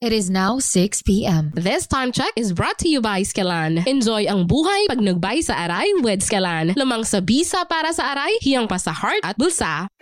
It is now 6 p.m. This time check is brought to you by Skelan. Enjoy ang buhay pag nagbay sa aray with Skelan. Lamang sa bisa para sa aray, hiyang pa sa heart at bulsa.